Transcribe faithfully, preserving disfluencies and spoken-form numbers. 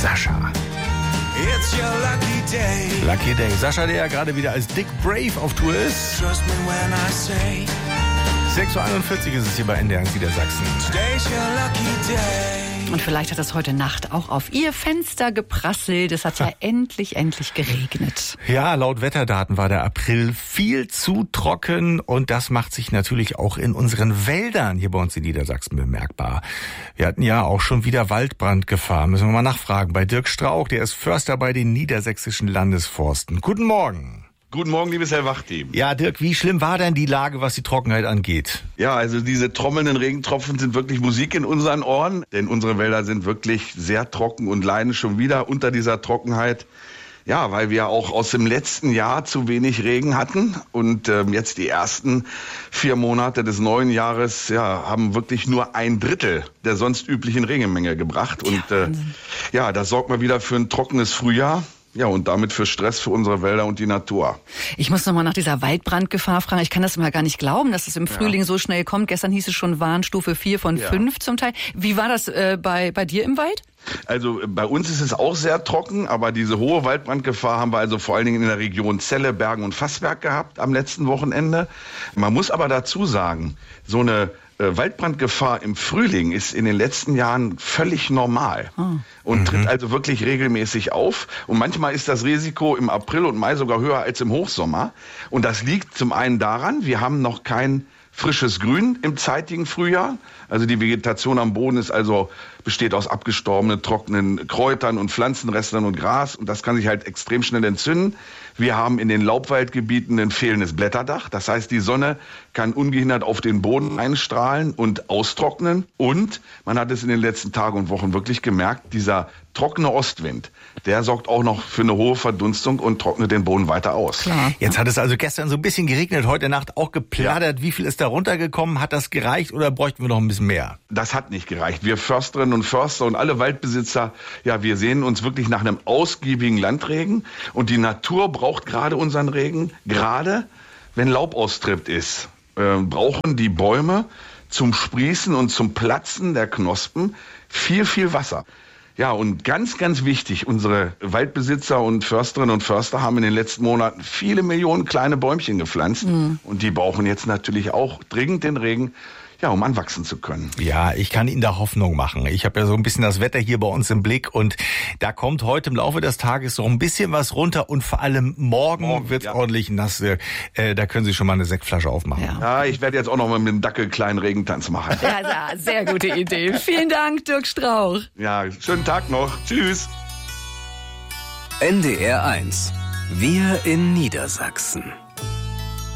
Sascha. It's your lucky day. Lucky Day. Sascha, der ja gerade wieder als Dick Brave auf Tour ist. Trust me when I say. sechs Uhr einundvierzig ist es hier bei N D R Niedersachsen. Today's your lucky day. Und vielleicht hat es heute Nacht auch auf Ihr Fenster geprasselt. Es hat ja endlich, endlich geregnet. Ja, laut Wetterdaten war der April viel zu trocken und das macht sich natürlich auch in unseren Wäldern hier bei uns in Niedersachsen bemerkbar. Wir hatten ja auch schon wieder Waldbrandgefahr. Müssen wir mal nachfragen bei Dirk Strauch, der ist Förster bei den Niedersächsischen Landesforsten. Guten Morgen. Guten Morgen, liebes Herr Wachteam. Ja, Dirk, wie schlimm war denn die Lage, was die Trockenheit angeht? Ja, also diese trommelnden Regentropfen sind wirklich Musik in unseren Ohren, denn unsere Wälder sind wirklich sehr trocken und leiden schon wieder unter dieser Trockenheit. Ja, weil wir auch aus dem letzten Jahr zu wenig Regen hatten und ähm, jetzt die ersten vier Monate des neuen Jahres ja, haben wirklich nur ein Drittel der sonst üblichen Regenmenge gebracht. Und äh, ja, das sorgt mal wieder für ein trockenes Frühjahr. Ja, und damit für Stress für unsere Wälder und die Natur. Ich muss noch mal nach dieser Waldbrandgefahr fragen. Ich kann das immer gar nicht glauben, dass es im Frühling ja. so schnell kommt. Gestern hieß es schon Warnstufe vier von ja. fünf zum Teil. Wie war das äh, bei, bei dir im Wald? Also bei uns ist es auch sehr trocken, aber diese hohe Waldbrandgefahr haben wir also vor allen Dingen in der Region Celle, Bergen und Fassberg gehabt am letzten Wochenende. Man muss aber dazu sagen, so eine äh, Waldbrandgefahr im Frühling ist in den letzten Jahren völlig normal oh. und mhm. tritt also wirklich regelmäßig auf. Und manchmal ist das Risiko im April und Mai sogar höher als im Hochsommer. Und das liegt zum einen daran, wir haben noch kein frisches Grün im zeitigen Frühjahr. Also die Vegetation am Boden ist also besteht aus abgestorbenen, trockenen Kräutern und Pflanzenresten und Gras. Und das kann sich halt extrem schnell entzünden. Wir haben in den Laubwaldgebieten ein fehlendes Blätterdach. Das heißt, die Sonne kann ungehindert auf den Boden einstrahlen und austrocknen. Und man hat es in den letzten Tagen und Wochen wirklich gemerkt, dieser trockene Ostwind, der sorgt auch noch für eine hohe Verdunstung und trocknet den Boden weiter aus. Klar. Jetzt hat es also gestern so ein bisschen geregnet, heute Nacht auch geplattert. Ja. Wie viel ist da runtergekommen? Hat das gereicht oder bräuchten wir noch ein bisschen mehr? Das hat nicht gereicht. Wir Försterinnen und Förster und alle Waldbesitzer, ja, wir sehnen uns wirklich nach einem ausgiebigen Landregen. Und die Natur braucht gerade unseren Regen. Gerade wenn Laubaustritt ist, äh, brauchen die Bäume zum Sprießen und zum Platzen der Knospen viel, viel Wasser. Ja, und ganz, ganz wichtig, unsere Waldbesitzer und Försterinnen und Förster haben in den letzten Monaten viele Millionen kleine Bäumchen gepflanzt. Mhm. Und die brauchen jetzt natürlich auch dringend den Regen, ja, um anwachsen zu können. Ja, ich kann Ihnen da Hoffnung machen. Ich habe ja so ein bisschen das Wetter hier bei uns im Blick und da kommt heute im Laufe des Tages so ein bisschen was runter und vor allem morgen, morgen wird's ja. ordentlich nass. Äh, da können Sie schon mal eine Sektflasche aufmachen. Ja, ja ich werde jetzt auch noch mal mit dem Dackel kleinen Regentanz machen. Ja, sehr gute Idee. Vielen Dank, Dirk Strauch. Ja, schönen Tag noch. Tschüss. N D R eins. Wir in Niedersachsen.